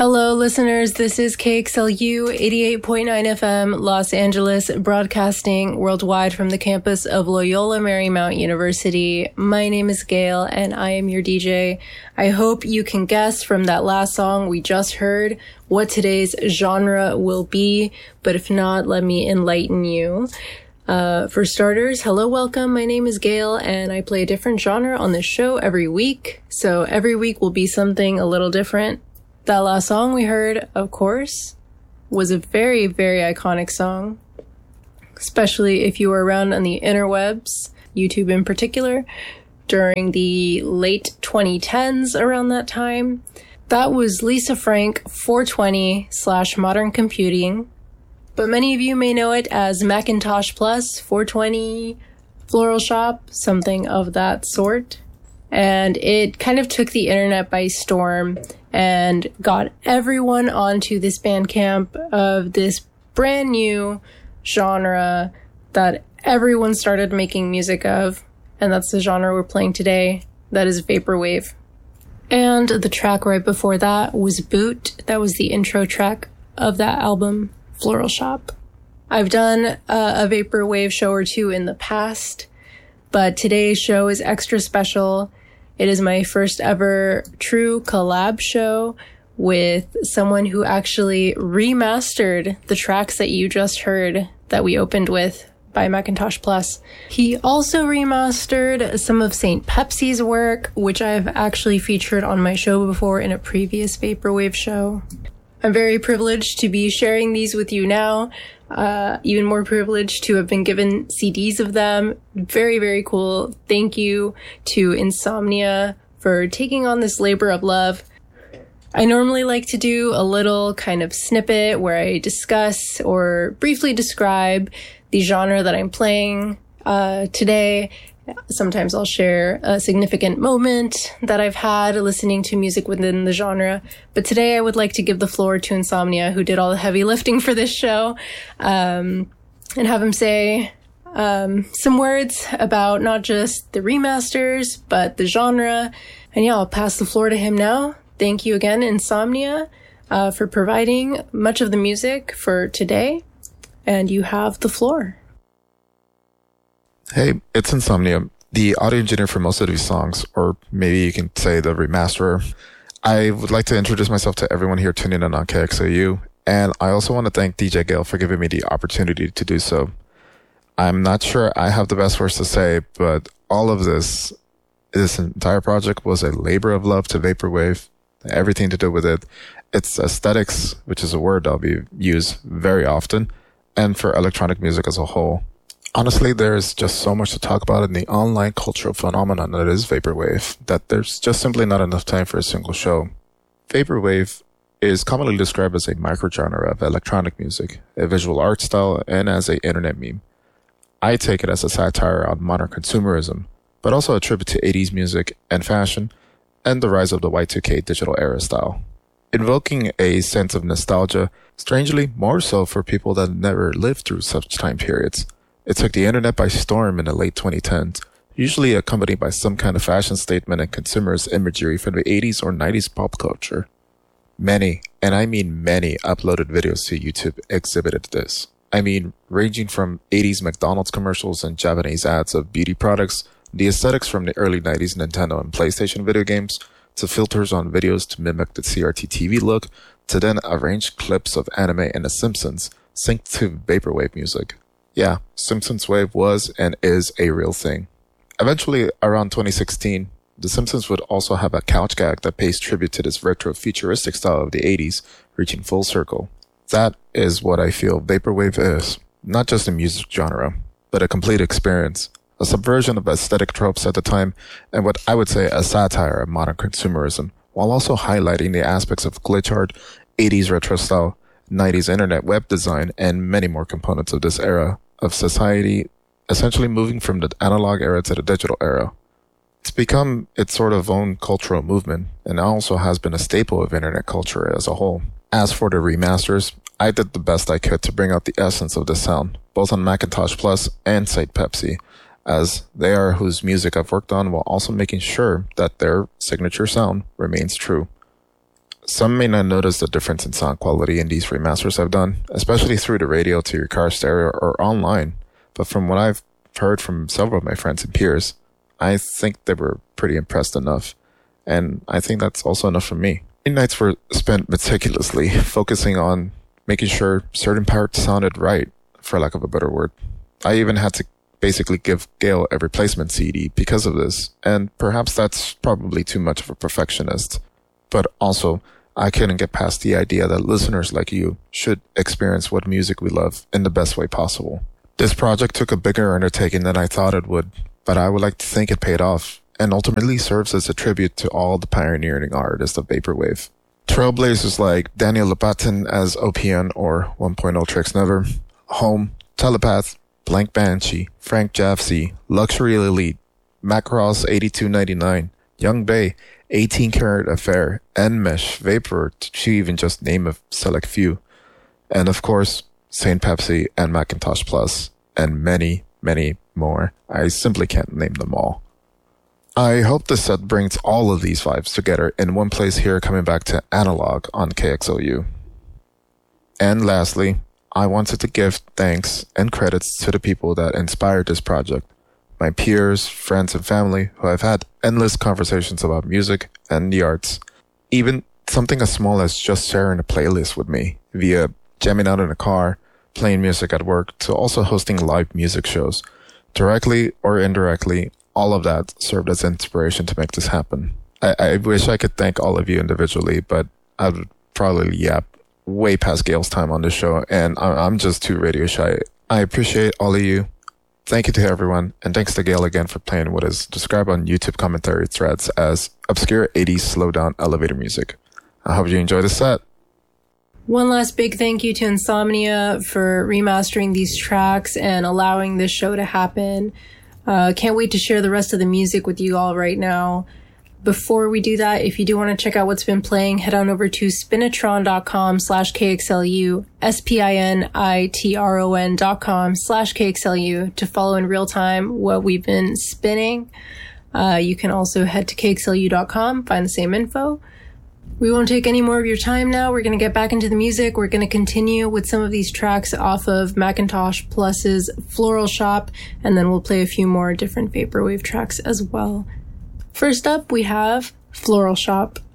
Hello, listeners. This is KXLU 88.9 FM, Los Angeles, broadcasting worldwide from the campus of Loyola Marymount University. My name is Gail, and I am your DJ. I hope you can guess from that last song we just heard what today's genre will be, but if not, let me enlighten you. For starters, hello, welcome. My name is Gail, and I play a different genre on this show every week. So every week will be something a little different. That last song we heard, of course, was a very, very iconic song, especially if you were around on the interwebs, YouTube in particular, during the late 2010s around that time. That was Lisa Frank 420/Modern Computing, but many of you may know it as Macintosh Plus 420 Floral Shop, something of that sort. And it kind of took the internet by storm and got everyone onto this Bandcamp of this brand new genre that everyone started making music of. And that's the genre we're playing today. That is Vaporwave. And the track right before that was Boot. That was the intro track of that album, Floral Shop. I've done a Vaporwave show or two in the past, but today's show is extra special. It is my first ever true collab show with someone who actually remastered the tracks that you just heard that we opened with by Macintosh Plus. He also remastered some of St. Pepsi's work, which I've actually featured on my show before in a previous Vaporwave show. I'm very privileged to be sharing these with you now. Even more privileged to have been given CDs of them. Very, very cool. Thank you to Insomnia for taking on this labor of love. I normally like to do a little kind of snippet where I discuss or briefly describe the genre that I'm playing today. Sometimes I'll share a significant moment that I've had listening to music within the genre. But today I would like to give the floor to Insomnia, who did all the heavy lifting for this show, and have him say some words about not just the remasters, but the genre. And yeah, I'll pass the floor to him now. Thank you again, Insomnia, for providing much of the music for today. And you have the floor. Hey, it's Insomnia, the audio engineer for most of these songs, or maybe you can say the remasterer. I would like to introduce myself to everyone here tuning in on KXOU, and I also want to thank DJ Gail for giving me the opportunity to do so. I'm not sure I have the best words to say, but all of this entire project was a labor of love to Vaporwave, everything to do with it. Its aesthetics, which is a word I'll be used very often, and for electronic music as a whole. Honestly, there's just so much to talk about in the online cultural phenomenon that is Vaporwave that there's just simply not enough time for a single show. Vaporwave is commonly described as a microgenre of electronic music, a visual art style, and as an internet meme. I take it as a satire on modern consumerism, but also a tribute to 80s music and fashion, and the rise of the Y2K digital era style. Invoking a sense of nostalgia, strangely more so for people that never lived through such time periods. It took the internet by storm in the late 2010s, usually accompanied by some kind of fashion statement and consumerist imagery from the 80s or 90s pop culture. Many, and I mean many, uploaded videos to YouTube exhibited this. I mean, ranging from 80s McDonald's commercials and Japanese ads of beauty products, the aesthetics from the early 90s Nintendo and PlayStation video games, to filters on videos to mimic the CRT TV look, to then arranged clips of anime and The Simpsons, synced to Vaporwave music. Yeah, Simpsons Wave was and is a real thing. Eventually, around 2016, The Simpsons would also have a couch gag that pays tribute to this retro futuristic style of the 80s, reaching full circle. That is what I feel Vaporwave is. Not just a music genre, but a complete experience. A subversion of aesthetic tropes at the time, and what I would say a satire of modern consumerism, while also highlighting the aspects of glitch art, 80s retro style, 90s internet web design, and many more components of this era of society, essentially moving from the analog era to the digital era. It's become its sort of own cultural movement, and also has been a staple of internet culture as a whole. As for the remasters, I did the best I could to bring out the essence of the sound, both on Macintosh Plus and St. Pepsi, as they are whose music I've worked on while also making sure that their signature sound remains true. Some may not notice the difference in sound quality in these remasters I've done, especially through the radio to your car stereo or online. But from what I've heard from several of my friends and peers, I think they were pretty impressed enough. And I think that's also enough for me. Nights were spent meticulously focusing on making sure certain parts sounded right, for lack of a better word. I even had to basically give Gail a replacement CD because of this, and perhaps that's probably too much of a perfectionist. But also, I couldn't get past the idea that listeners like you should experience what music we love in the best way possible. This project took a bigger undertaking than I thought it would, but I would like to think it paid off, and ultimately serves as a tribute to all the pioneering artists of Vaporwave. Trailblazers like Daniel Lopatin as OPN or 1.0 Tricks Never, Home, Telepath, Blank Banshee, Frank Jafsey, Luxury Elite, Macross 8299, Young Bay, 18 Karat Affair, Enmesh, Vapor, to even just name a select few. And of course, Saint Pepsi and Macintosh Plus, and many, many more. I simply can't name them all. I hope this set brings all of these vibes together in one place here, coming back to analog on KXLU. And lastly, I wanted to give thanks and credits to the people that inspired this project. My peers, friends, and family who I've had endless conversations about music and the arts. Even something as small as just sharing a playlist with me via jamming out in a car, playing music at work, to also hosting live music shows. Directly or indirectly, all of that served as inspiration to make this happen. I wish I could thank all of you individually, but I would probably yap way past Gail's time on this show, and I'm just too radio shy. I appreciate all of you. Thank you to everyone, and thanks to Gail again for playing what is described on YouTube commentary threads as obscure 80s slowdown elevator music. I hope you enjoy the set. One last big thank you to Insomnia for remastering these tracks and allowing this show to happen. Can't wait to share the rest of the music with you all right now. Before we do that, if you do want to check out what's been playing, head on over to spinitron.com/KXLU, spinitron.com/KXLU to follow in real time what we've been spinning. You can also head to KXLU.com, find the same info. We won't take any more of your time now. We're going to get back into the music. We're going to continue with some of these tracks off of Macintosh Plus's Floral Shop, and then we'll play a few more different Vaporwave tracks as well. First up, we have Floral Shop.